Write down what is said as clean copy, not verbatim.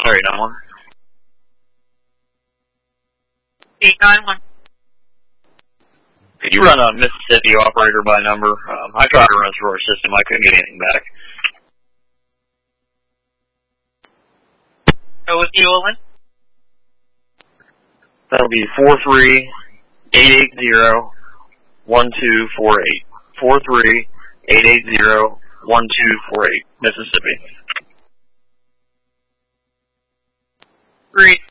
Sorry, 9-1. 891. Could you run a Mississippi operator by number? I tried to run through our system. I couldn't get anything back. Go with you, Olin. That'll be 43880-1248. 43880-1248, Mississippi. 3